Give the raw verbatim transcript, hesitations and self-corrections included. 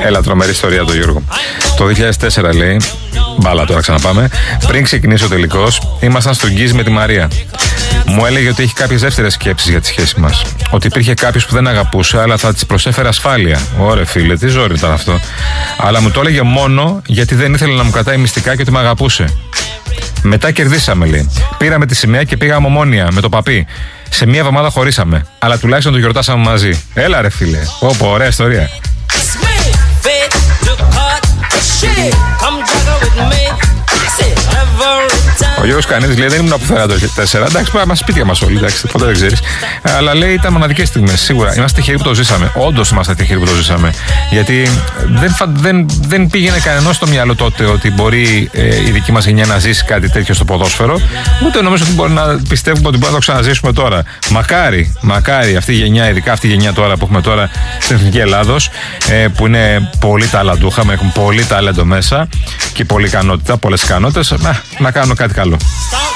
Έλα, τρομερή ιστορία το Γιώργο. Το δύο χιλιάδες τέσσερα λέει, μπάλα τώρα ξαναπάμε, πριν ξεκινήσει ο τελικός, ήμασταν στον Γκίζ με τη Μαρία. Μου έλεγε ότι έχει κάποιες δεύτερες σκέψεις για τη σχέση μας. Ότι υπήρχε κάποιος που δεν αγαπούσε, αλλά θα της προσέφερε ασφάλεια. Ωραία, φίλε, τι ζόρι ήταν αυτό. Αλλά μου το έλεγε μόνο γιατί δεν ήθελε να μου κρατάει μυστικά και ότι με αγαπούσε. Μετά κερδίσαμε, λέει. Πήραμε τη σημαία και πήγαμε Ομόνια με το παπί. Σε μία εβδομάδα χωρίσαμε. Αλλά τουλάχιστον το γιορτάσαμε μαζί. Έλα, ρε φίλε. Όπο, ωραία ιστορία. Ο Γιώργος Κανίδης λέει: δεν ήμουν πουθενά το τέσσερα. Εντάξει, πάμε στα σπίτια μας όλοι, εντάξει, ποτέ δεν ξέρεις. Αλλά λέει: ήταν μοναδικές στιγμές, σίγουρα. Είμαστε τυχεροί που το ζήσαμε. Όντως είμαστε τυχεροί που το ζήσαμε. Γιατί δεν, δεν, δεν πήγαινε κανένας στο μυαλό τότε ότι μπορεί ε, η δική μας γενιά να ζήσει κάτι τέτοιο στο ποδόσφαιρο. Ούτε νομίζω ότι μπορεί να πιστεύουμε ότι μπορεί να το ξαναζήσουμε τώρα. Μακάρι, μακάρι αυτή η γενιά, ειδικά αυτή η γενιά τώρα που έχουμε τώρα στην Εθνική Ελλάδος, ε, που είναι πολύ ταλαντούχα, έχουν πολύ ταλέντο μέσα και πολλή ικανότητα, πολλές ικανότητες, να, να κάνουν κάτι καλό.